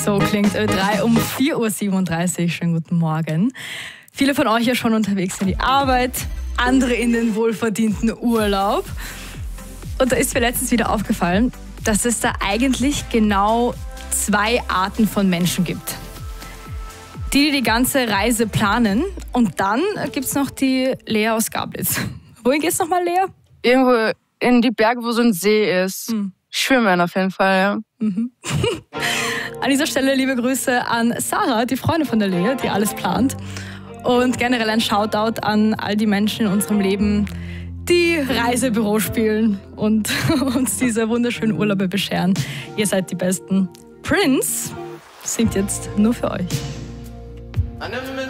So klingt Ö3 um 4.37 Uhr. Schönen guten Morgen. Viele von euch ja schon unterwegs in die Arbeit, andere in den wohlverdienten Urlaub. Und da ist mir letztens wieder aufgefallen, dass es da eigentlich genau zwei Arten von Menschen gibt. Die ganze Reise planen, und dann gibt es noch die Lea aus Gablitz. Wohin geht's nochmal, Lea? Irgendwo in die Berge, wo so ein See ist. Schwimmen auf jeden Fall, ja. An dieser Stelle liebe Grüße an Sarah, die Freundin von der Lea, die alles plant. Und generell ein Shoutout an all die Menschen in unserem Leben, die Reisebüro spielen und uns diese wunderschönen Urlaube bescheren. Ihr seid die Besten. Prince singt jetzt nur für euch.